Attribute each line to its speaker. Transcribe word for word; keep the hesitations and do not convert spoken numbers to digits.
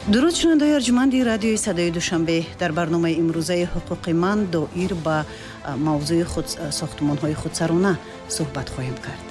Speaker 1: дуруд шунавандаи арҷуманди радиои садои душанбе. дар барномаи имрӯзаи ҳуқуқи ман доир ба мавзӯи худ сохтмонҳои худсарона суҳбат хоҳем кард.